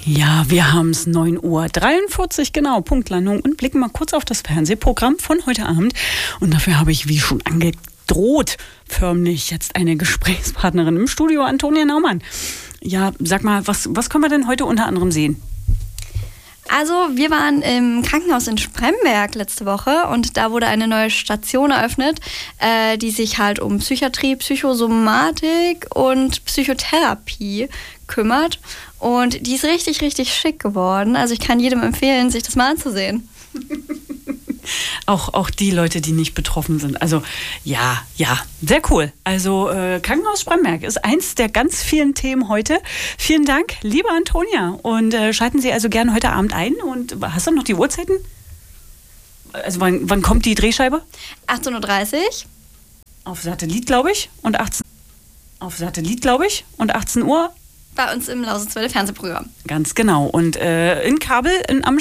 Ja, wir haben es 9:43 Uhr, genau, Punktlandung, und blicken mal kurz auf das Fernsehprogramm von heute Abend. Und dafür habe ich, wie schon angedroht, förmlich jetzt eine Gesprächspartnerin im Studio, Antonia Naumann. Ja, sag mal, was können wir denn heute unter anderem sehen? Also, wir waren im Krankenhaus in Spremberg letzte Woche und da wurde eine neue Station eröffnet, die sich halt um Psychiatrie, Psychosomatik und Psychotherapie kümmert. Und die ist richtig, richtig schick geworden. Also ich kann jedem empfehlen, sich das mal anzusehen. Auch die Leute, die nicht betroffen sind. Also ja, sehr cool. Also Krankenhaus Spremberg ist eins der ganz vielen Themen heute. Vielen Dank, liebe Antonia. Und schalten Sie also gerne heute Abend ein. Und hast du noch die Uhrzeiten? Also wann kommt die Drehscheibe? 18:30 Uhr. Auf Satellit, glaube ich. Und 18 Uhr. Bei uns im Lausitzwelle Fernsehprogramm. Ganz genau. Und in Kabel am